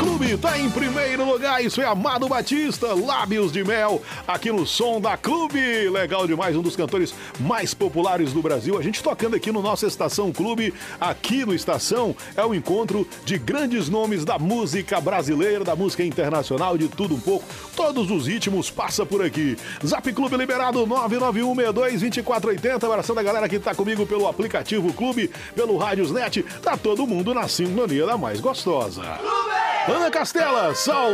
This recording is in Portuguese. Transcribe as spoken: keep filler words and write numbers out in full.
Clube tá em primeiro lugar, isso é Amado Batista, Lábios de Mel, aqui no Som da Clube. Legal demais, um dos cantores mais populares do Brasil. A gente tocando aqui no nosso Estação Clube, aqui no Estação, é o encontro de grandes nomes da música brasileira, da música internacional, de tudo um pouco. Todos os ritmos passa por aqui. Zap Clube liberado nove nove um seis dois dois quatro oito zero. Abraçando a galera que tá comigo pelo aplicativo Clube, pelo Rádiosnet. Tá todo mundo na sintonia da mais gostosa. Ana Castela, Sal